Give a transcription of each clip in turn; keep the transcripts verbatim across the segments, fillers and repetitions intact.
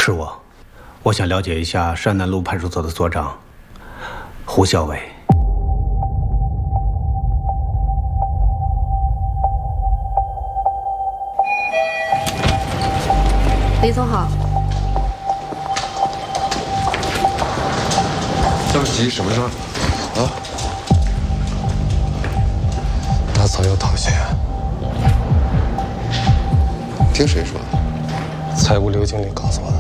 是我，我想了解一下山南路派出所的所长胡孝伟。 李总好。 这么急什么事儿？啊？ 大嫂要逃学。 听谁说的？ 财务刘经理告诉我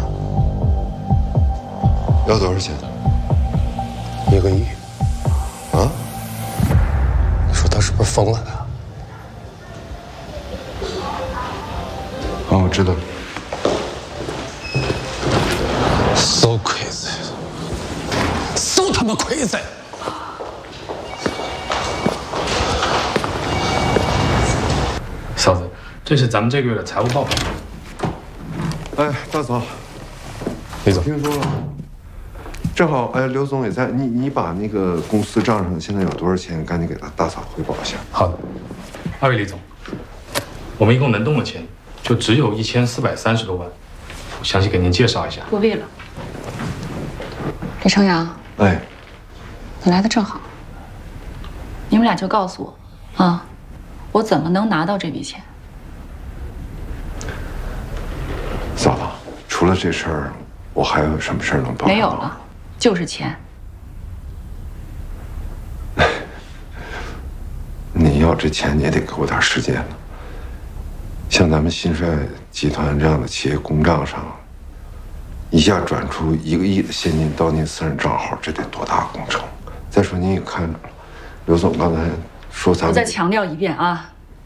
的。要多少钱？ 一个亿。 啊？ 你说他是不是疯了的？ 啊，我知道。 So crazy. So 他妈 crazy. 嫂子，这是咱们这个月的财务报表。 哎，大嫂， 李总， 听说了，正好，哎，刘总也在，你你把那个公司账上现在有多少钱，赶紧给他大嫂汇报一下。 好的，二位李总，我们一共能动的钱就只有一千四百三十多万，我详细给您介绍一下。 不必了。李成阳， 哎， 你来的正好，你们俩就告诉我，啊，我怎么能拿到这笔钱？ 嫂子，除了这事儿，我还有什么事儿能帮？ 没有了，就是钱。 你要这钱，你也得给我点时间呢。像咱们新帅集团这样的企业公账上，一下转出一个亿的现金到您私人账号，这得多大工程？再说您也看，刘总刚才说咱们…… 我再强调一遍啊，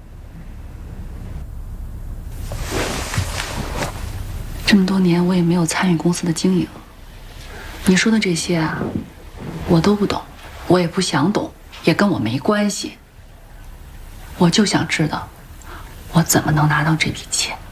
这么多年我也没有参与公司的经营，你说的这些啊，我都不懂，我也不想懂，也跟我没关系。我就想知道，我怎么能拿到这笔钱。